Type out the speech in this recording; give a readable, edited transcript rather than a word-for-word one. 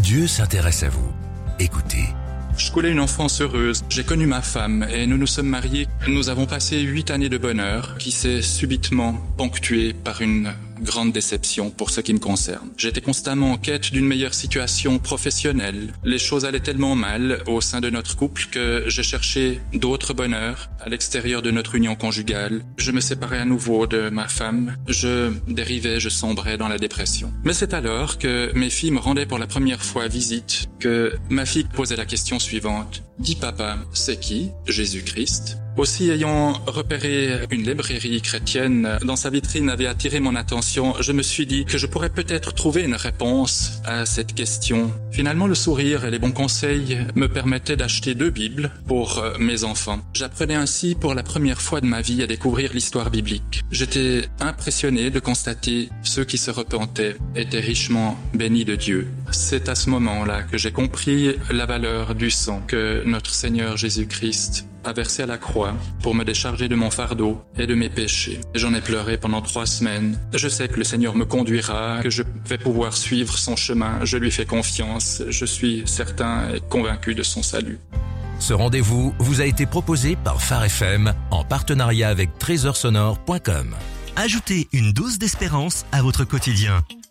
Dieu s'intéresse à vous. Écoutez. Je coulais une enfance heureuse. J'ai connu ma femme et nous nous sommes mariés. Nous avons passé 8 années de bonheur qui s'est subitement ponctuée par une grande déception pour ce qui me concerne. J'étais constamment en quête d'une meilleure situation professionnelle. Les choses allaient tellement mal au sein de notre couple que j'ai cherché d'autres bonheurs à l'extérieur de notre union conjugale. Je me séparais à nouveau de ma femme. Je dérivais, je sombrais dans la dépression. Mais c'est alors que mes filles me rendaient pour la première fois visite que ma fille posait la question suivante. Dis papa, c'est qui Jésus-Christ? Aussi, ayant repéré une librairie chrétienne dans sa vitrine avait attiré mon attention, je me suis dit que je pourrais peut-être trouver une réponse à cette question. Finalement, le sourire et les bons conseils me permettaient d'acheter 2 Bibles pour mes enfants. J'apprenais ainsi pour la première fois de ma vie à découvrir l'histoire biblique. J'étais impressionné de constater ceux qui se repentaient étaient richement bénis de Dieu. C'est à ce moment-là que j'ai compris la valeur du sang que notre Seigneur Jésus-Christ a versé à la croix pour me décharger de mon fardeau et de mes péchés. J'en ai pleuré pendant 3 semaines. Je sais que le Seigneur me conduira, que je vais pouvoir suivre son chemin. Je lui fais confiance. Je suis certain et convaincu de son salut. Ce rendez-vous vous a été proposé par Phare FM en partenariat avec trésorsonore.com. Ajoutez une dose d'espérance à votre quotidien.